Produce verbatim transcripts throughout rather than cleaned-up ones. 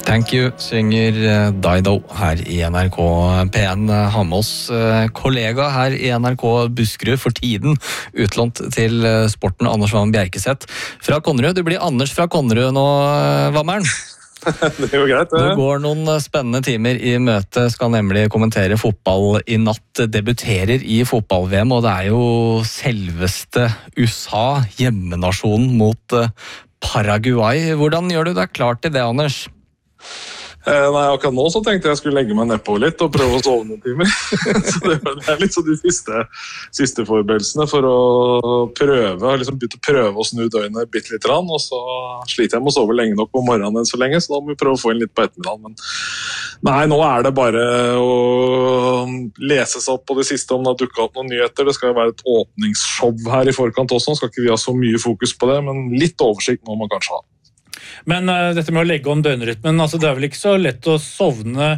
Thank you, synger Dido her i N R K P en. Har med oss kollega her i N R K Buskerud for tiden, utlånt til sporten, Anders Van Bjerkeseth fra Konnerud. Du blir Anders fra Konnerud nå, Vammeren. Det er jo greit, det. Det går noen spennende timer i møte, skal nemlig kommentere fotball i natt. Debuterer i fotball-V M, og det er jo selveste U S A, hjemmenasjonen mot Paraguay. Hvordan gjør du deg klar til det, Anders? Eh, nei, akkurat nå så tenkte jeg jeg skulle legge meg nedpå litt og prøve å sove noen timer. Så det er litt så de siste, siste forberedelsene for å prøve, har liksom begynt å prøve å snu døgnet bitte litt rann, og så sliter jeg med å sove lenge nok på morgenen enn så lenge, så da må vi prøve å få inn litt på ettermiddagen. Men nei, nå er det bare å lese seg opp på det siste om det har dukket opp noen nyheter. Det skal jo være et åpningsshow her i forkant også, skal ikke vi ha så mye fokus på det, men litt oversikt må man kanskje ha. Men uh, dette med å legge om døgnrytmen, altså, det er vel ikke så lett å sovne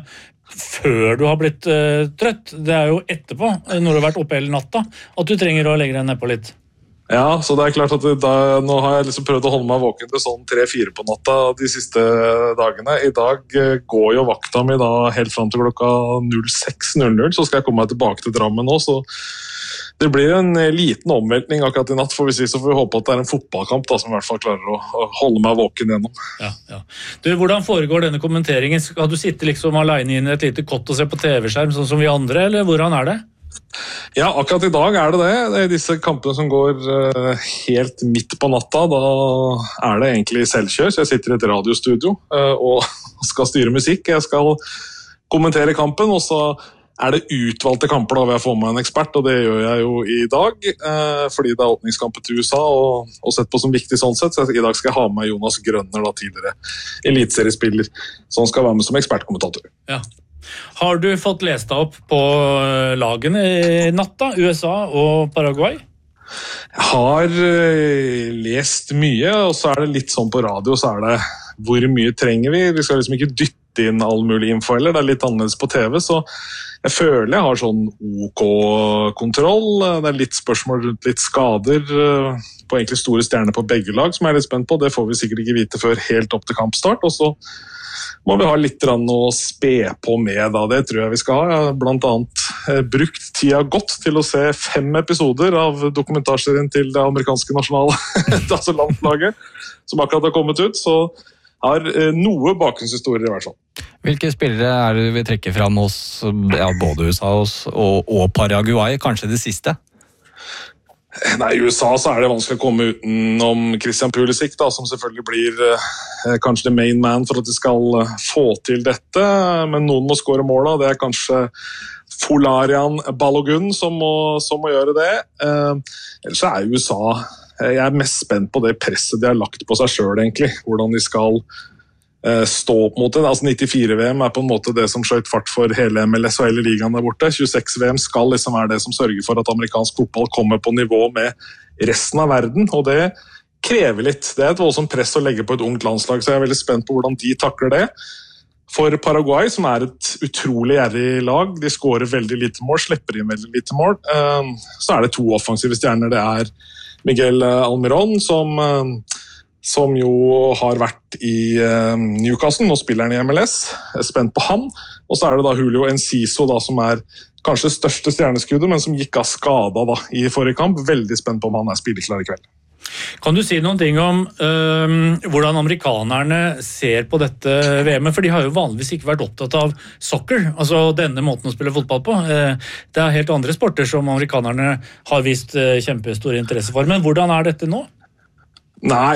før du har blitt uh, trøtt. Det er jo etterpå, når du har vært oppe hele natta, at du trenger å legge deg ned på litt. Ja, så det er klart at da, nå har jeg liksom prøvd å holde meg våken til sånn tre-fire på natta de siste dagene. I dag uh, går jo vakta mi da helt frem til klokka null seks null null, så skal jeg komme meg tilbake til Drammen nå, så det blir en liten omveltning akkurat i natt, får vi si, så får vi håpe at det er en fotballkamp da, som i hvert fall klarer å, å holde meg våken gjennom. Ja, ja. Du, hvordan foregår denne kommenteringen? Skal du sitte liksom alene inn i et lite kott og se på T V-skjerm, sånn som vi andre, eller hvordan er det? Ja, akkurat i dag er det det. Det er disse kampene som går uh, helt midt på natta, da er det egentlig selvkjør, så jeg sitter i et radiostudio uh, og skal styre musikk. Jeg skal kommentere kampen, og så er det utvalgte kamper da, ved å få med en ekspert, og det gjør jeg jo i dag, eh, fordi det er åpningskampen til U S A, og, og sett på som viktig sånn sett, så i dag skal jeg ha med Jonas Grønner, da, tidligere elitseriespiller, som skal være med som ekspertkommentator. Ja. Har du fått lest deg opp på lagene i natt da, U S A og Paraguay? Jeg har uh, lest mye, og så er det litt sånn på radio, så er det hvor mye trenger vi? Vi skal liksom ikke dytte inn all mulig info, eller det er litt annerledes på T V, så jeg føler jeg har sånn OK-kontroll. Det er litt spørsmål rundt litt skader på egentlig store stjerner på begge lag, som jeg er litt spent på. Det får vi sikkert ikke vite før helt opp til kampstart, og så må vi ha litt å spe på med, da. Det tror jeg vi skal ha. Jeg har blant annet brukt tida godt til å se fem episoder av dokumentarserien til det amerikanske nasjonale, altså landslaget, som akkurat har kommet ut, så har noe bakgrunnshistorier i hvert fall. Hvilke spillere er det vi trekker fram hos ja, både U S A og, og Paraguay, kanskje det siste? Nei, i U S A så er det vanskelig å komme utenom Christian Pulisic, da, som selvfølgelig blir eh, kanskje the main man for at de skal eh, få til dette, men noen må skåre mål, da. Det er kanskje Folarian Balogun som må, som må gjøre det. Eh, ellers er U S A Jeg er mest spent på det presset de har lagt på seg selv, egentlig. Hvordan de skal uh, stå opp mot det. Altså nittifire V M er på en måte det som skjøt fart for hele M L S og hele ligaen der borte. tjueseks V M skal liksom være det som sørger for at amerikansk fotball kommer på nivå med resten av verden, og det krever litt. Det er et voldsomt press å legge på et ungt landslag, så jeg er veldig spent på hvordan de takler det. For Paraguay, som er et utrolig gjerrig lag, de skårer veldig lite mål, slipper inn veldig lite mål, uh, så er det to offensive stjerner. Det er Miguel Almiron, som, som jo har vært i Newcastle, nå spiller han i M L S, jeg er spent på han. Og så er det da Julio Enciso, da, som er kanskje det største stjerneskuddet, men som gikk av skada da, i forrige kamp. Veldig spent på om han er spilleklar i kveld. Kan du si noen ting om øh, hvordan amerikanerne ser på dette V M-et? For de har jo vanligvis ikke vært opptatt av soccer, altså denne måten å spille fotball på. Det er helt andre sporter som amerikanerne har vist kjempestor interesse for. Men hvordan er dette nå? Nei,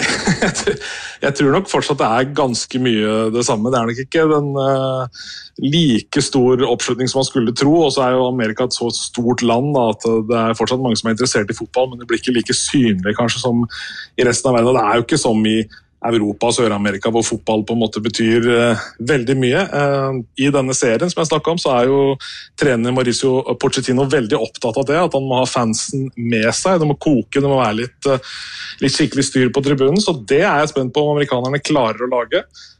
jeg tror nok fortsatt det er ganske mye det samme. Det er nok ikke den uh, like stor oppslutning som man skulle tro, og så er jo Amerika et så stort land da, at det er fortsatt mange som er interessert i fotball, men det blir ikke like synlig kanskje som i resten av verden. Det er jo ikke som i Europa og Sør-Amerika, hvor fotball på en måte betyr uh, veldig mye. Uh, I denne serien som jeg snakket om, så er jo trener Mauricio Pochettino veldig opptatt av det, at han må ha fansen med seg, det må koke, det må være litt, uh, litt skikkelig styr på tribunen, så det er jeg spent på om amerikanerne klarer å lage.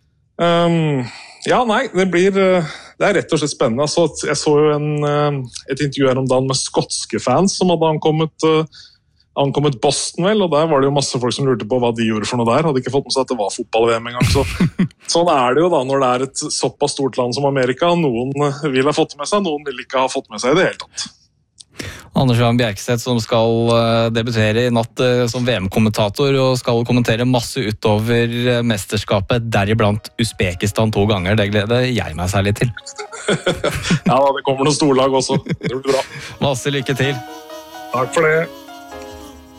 Um, ja, nei, det blir, uh, det er rett og slett spennende. Så, jeg så jo en, uh, et intervju her om dagen med skotske fans som hadde ankommet uh, ankommet Boston vel, og der var det jo masse folk som lurte på hva de gjorde for noe der. Hadde ikke fått med seg at det var fotball-V M en gang. Så, sånn er det jo da når det er et såpass stort land som Amerika. Noen vil ha fått med seg, noen vil ikke ha fått med seg i det hele tatt. Anders Johan Bjerkstedt som skal debutere i natt som V M-kommentator og skal kommentere masse utover mesterskapet, deriblant Uzbekistan to ganger. Det gleder jeg meg særlig til. Ja, det kommer noen storlag også. Det blir bra. Masse lykke til. Takk for det.